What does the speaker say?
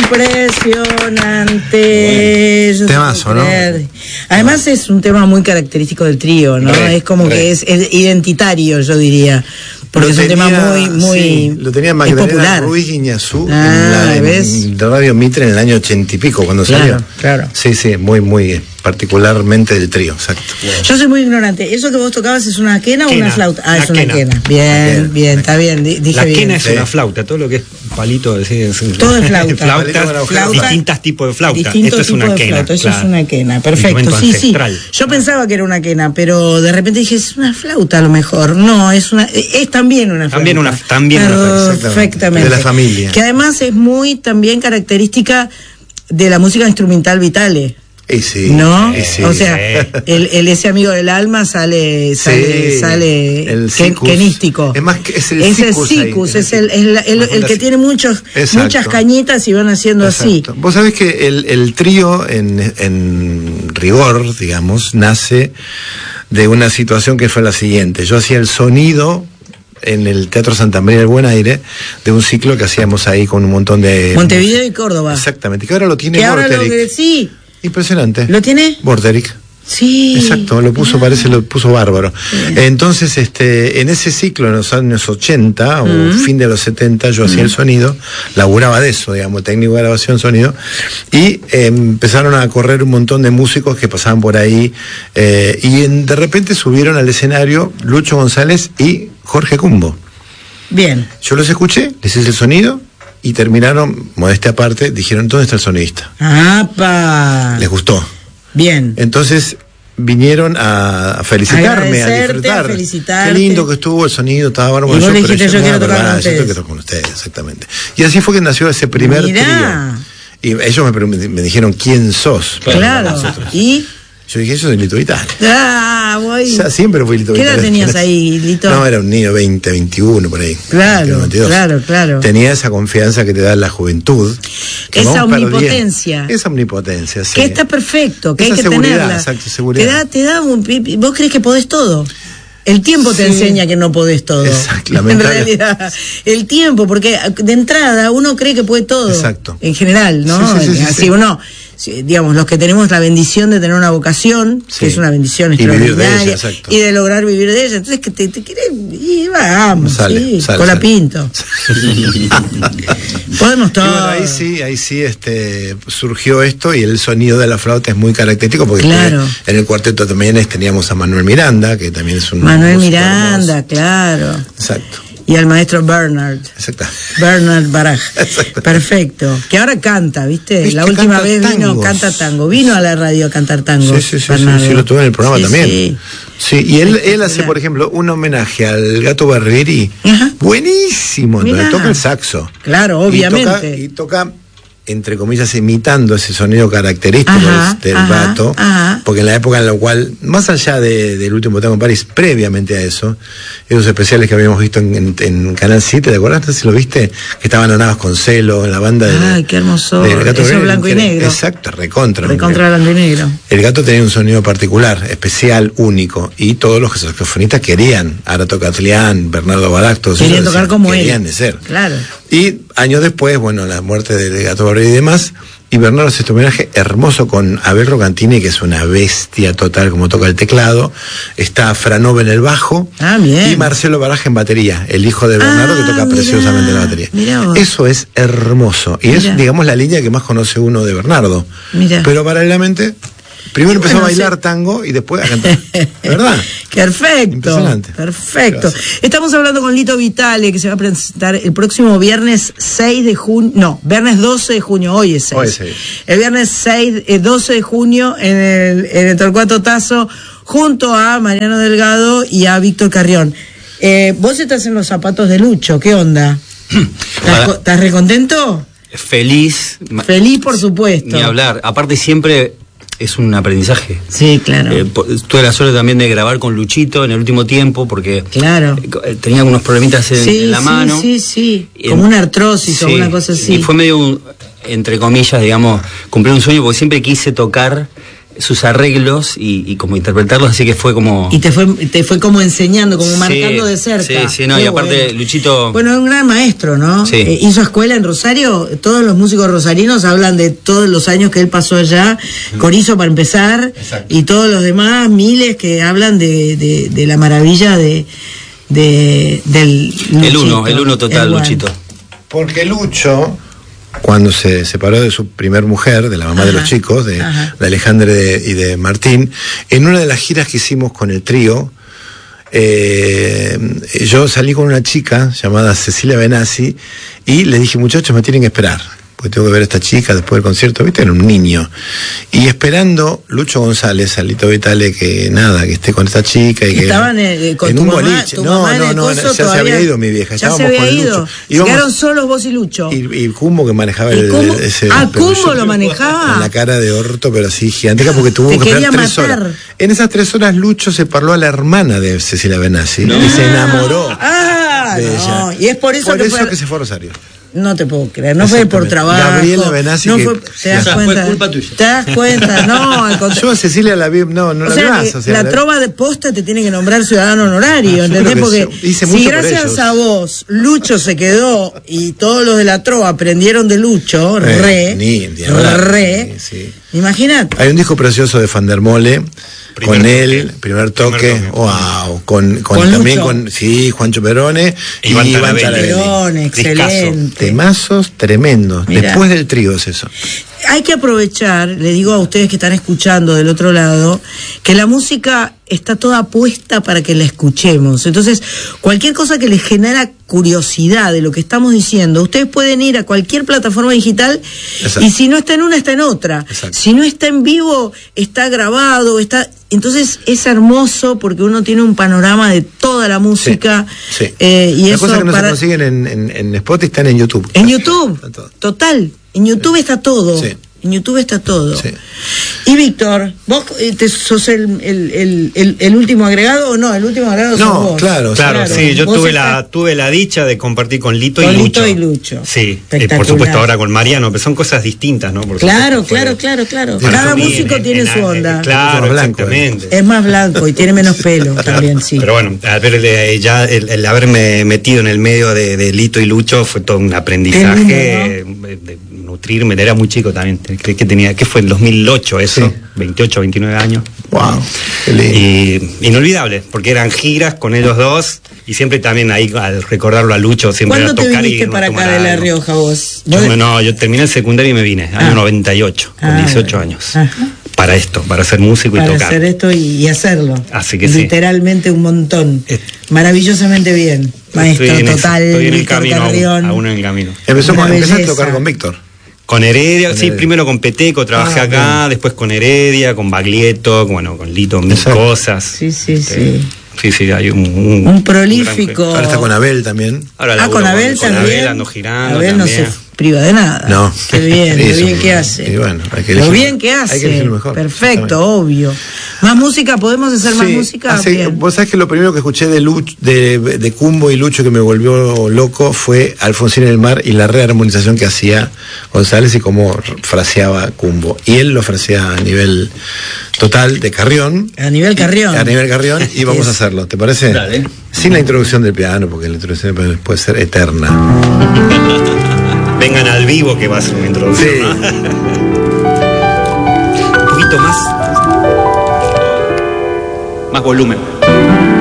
Impresionante. Bueno, temazo, ¿no? Además es un tema muy característico del trío, ¿no? Es como que es identitario, yo diría. Porque es un tema muy sí, lo tenía Magdalena Ruiz Guiñazú en Radio Mitre en el año 80 y pico, cuando salió. Claro. Sí, muy particularmente del trío, exacto. Yo soy muy ignorante. ¿Eso que vos tocabas es una quena o una flauta? Ah, es una quena. Bien, está bien, dije bien. La quena es una flauta, todo lo que es palito, todo es flauta. Flautas, distintos tipos de flauta. Esto es una quena. Eso es una quena, perfecto. Sí. Yo pensaba que era una quena, pero de repente dije, es una flauta a lo mejor. No, es también una flauta. También una flauta. Perfectamente. De la familia. Que además es muy también característica de la música instrumental Vitale. Sí, ¿no? Sí. O sea, ese amigo del alma sale kenístico. Es más que es el sikus, es el que tiene muchas cañitas y van haciendo así. Vos sabés que el trío en rigor, digamos, nace de una situación que fue la siguiente. Yo hacía el sonido en el Teatro Santa María del Buen Aire de un ciclo que hacíamos ahí con un montón de Montevideo y Córdoba. Exactamente, que ahora lo tiene Vorterix. Sí. Impresionante. ¿Lo tiene? Vorterix. Sí. Exacto, lo puso bárbaro. Bien. Entonces, en ese ciclo, en los años 80 o fin de los 70, yo hacía el sonido, laburaba de eso, digamos, técnico de grabación, sonido, y empezaron a correr un montón de músicos que pasaban por ahí, y de repente subieron al escenario Lucho González y Jorge Cumbo. Bien. Yo los escuché, les hice el sonido, y terminaron, modestia aparte, dijeron, ¿dónde está el sonidista? ¡Apa! Les gustó. Bien. Entonces vinieron a felicitarme, a disfrutar. Felicitarte. Qué lindo que estuvo el sonido, estaba bárbaro. Y vos le dijiste, yo quiero tocar con ustedes. Yo quiero con ustedes, exactamente. Y así fue que nació ese primer trío. Y ellos me dijeron, ¿quién sos? Claro. ¿Y? Yo dije, yo soy Lito Vitale. Voy. Ya siempre fui Lito Vitale. ¿Qué edad Vitale. tenías ahí, Lito? No, era un niño 20, 21, por ahí. Claro, 22. Claro. Tenía esa confianza que te da la juventud. Esa omnipotencia. Esa omnipotencia, sí. Que está perfecto, que esa hay que seguridad, tenerla. Exacto, seguridad. Te da vos crees que podés todo. El tiempo te enseña que no podés todo. Exacto, en realidad, el tiempo, porque de entrada uno cree que puede todo. Exacto. En general, ¿no? Así uno, digamos, los que tenemos la bendición de tener una vocación, que es una bendición extraordinaria, y de lograr vivir de ella. Entonces, que te querés, y vamos, sale. Con la pinto. Podemos todo. Y bueno, ahí sí, surgió esto, y el sonido de la flauta es muy característico, porque en el cuarteto también teníamos a Manuel Miranda, que también es un Manuel Miranda, hermoso. Claro. Exacto. Y al maestro Bernard. Exacto. Bernard Baraj. Perfecto. Que ahora canta, ¿viste? La última vez canta tango. Vino a la radio a cantar tango. Sí, lo tuve en el programa también. Sí, y él hace, por ejemplo, un homenaje al Gato Barbieri. Buenísimo. Donde toca el saxo. Claro, obviamente. Y toca entre comillas, imitando ese sonido característico del gato, porque en la época en la cual, más allá del último tango en París, previamente a eso, esos especiales que habíamos visto en Canal 7, ¿te acuerdas? Si lo viste, que estaban Anadas con Celo, en la banda de... ¡Ay, qué hermoso! Eso blanco y negro. Exacto, recontra blanco y negro. El gato tenía un sonido particular, especial, único, y todos los saxofonistas querían, Arato Catlián, Bernardo Baraj, todos querían tocar como él. Querían de ser. Claro. Y años después, bueno, la muerte del Gato Barbieri y demás, y Bernardo hace este homenaje hermoso con Abel Rocantini, que es una bestia total como toca el teclado, está Franova en el bajo, y Marcelo Baraj en batería, el hijo de Bernardo, que toca preciosamente la batería. Eso es hermoso, y es, digamos, la línea que más conoce uno de Bernardo. Pero paralelamente, primero empezó a bailar tango y después a cantar. ¿Verdad? Perfecto. Impresionante. Perfecto. Gracias. Estamos hablando con Lito Vitale, que se va a presentar el próximo viernes 6 de junio. No, viernes 12 de junio. Hoy es 6. Hoy es 6. El viernes 12 de junio en el Torcuato Tazo, junto a Mariano Delgado y a Víctor Carrión. Vos estás en los zapatos de Lucho. ¿Qué onda? ¿Estás recontento? Feliz. Feliz, por supuesto. Ni hablar. Aparte, siempre es un aprendizaje. Sí, claro. Tuve la suerte también de grabar con Luchito en el último tiempo, porque tenía algunos problemitas en la mano. Sí. Como una artrosis o una cosa así. Y fue medio, entre comillas, digamos, cumplir un sueño, porque siempre quise tocar sus arreglos y como interpretarlos, así que fue como... Y te fue como enseñando, como marcando de cerca. Sí, no, y aparte bueno. Luchito... Bueno, es un gran maestro, ¿no? Sí. Hizo escuela en Rosario, todos los músicos rosarinos hablan de todos los años que él pasó allá, Corizo para empezar, exacto, y todos los demás, miles que hablan de la maravilla del Luchito. El uno total, Luchito. Porque Lucho, cuando se separó de su primer mujer, de la mamá de los chicos, de Alejandra y de Martín, en una de las giras que hicimos con el trío, yo salí con una chica llamada Cecilia Benassi y le dije, muchachos, me tienen que esperar, porque tengo que ver a esta chica después del concierto, viste, era un niño. Y esperando Lucho González, a Lito Vitale, que esté con esta chica y que estaban con en un mamá, boliche. No, ya se había ido mi vieja. Ya se había ido. Se quedaron solos vos y Lucho. Y Cumbo, que manejaba ese. Cumbo lo manejaba. Con la cara de orto, pero así gigantesca, porque tuvo que esperar 3 horas. En esas 3 horas Lucho se parló a la hermana de Cecilia Benassi y se enamoró de ella. Y es por eso que se fue a Rosario. No te puedo creer, no fue por trabajo. Gabriela Benassi, no fue, ¿te das cuenta? Fue culpa tuya. ¿Te das cuenta? No, yo a Cecilia la vi, no la vi más. O sea, la trova de posta te tiene que nombrar ciudadano honorario, ¿entendés? Porque si gracias a vos Lucho se quedó y todos los de la trova aprendieron de Lucho, imagínate. Hay un disco precioso de Fandermole. Con él, primer toque, wow, con también con Juancho Perone y Iván Perone, excelente. Temazos tremendos. Mirá. Después del trío es eso. Hay que aprovechar, le digo a ustedes que están escuchando del otro lado, que la música está toda puesta para que la escuchemos. Entonces, cualquier cosa que les genera curiosidad de lo que estamos diciendo, ustedes pueden ir a cualquier plataforma digital. Exacto. Y si no está en una, está en otra. Exacto. Si no está en vivo, está grabado, entonces es hermoso porque uno tiene un panorama de toda la música. Sí. Y las cosas que no se consiguen en Spotify están en YouTube. En YouTube, total. En YouTube está todo. Sí. En YouTube está todo. Sí. Y Víctor, ¿vos sos el último agregado o no? El último agregado sos vos. Claro, sí, yo tuve la dicha de compartir con Lito y Lucho. Sí, por supuesto ahora con Mariano, pero son cosas distintas, ¿no? Claro. Cada músico tiene su onda. Claro, exactamente. Es más blanco y tiene menos pelo también, sí. Pero bueno, el haberme metido en el medio de Lito y Lucho fue todo un aprendizaje, ¿no? De nutrirme, era muy chico también, que fue en 2008 eso, sí. 28, 29 años. Wow, qué lindo. Y inolvidable, porque eran giras con ellos dos, y siempre también ahí, al recordarlo a Lucho, siempre era tocar y... ¿Cuándo te viniste para acá de La Rioja vos? Yo terminé el secundario y me vine, año 98, con 18 años. Ajá. Para esto, para ser músico y tocar. Para hacer esto y hacerlo. Así que literalmente un montón. Maravillosamente bien, maestro total. Estoy en el camino, aún en el camino. Empezaste a tocar con Víctor. Con Heredia, sí, primero con Peteco, trabajé acá, después con Heredia, con Baglietto, con Lito, mil cosas. Sí. Sí, hay un prolífico. Ahora está con Abel también. Con Abel también. Con Abel ando girando. Abel también. No se priva de nada. No. Qué bien que hace. Y bueno, lo bien que hace. Hay que elegir lo mejor. Perfecto, obvio. Más música, ¿podemos hacer más música? Vos sabés que lo primero que escuché de Cumbo y Lucho que me volvió loco fue Alfonsín en el mar y la rearmonización que hacía González y cómo fraseaba Cumbo. Y él lo frasea a nivel total de Carrión. A nivel Carrión. Y vamos a hacerlo, ¿te parece? Dale. Sin la introducción del piano, porque la introducción del piano puede ser eterna. Vengan al vivo que va a ser una introducción. Sí. ¿No? Un poquito más volumen.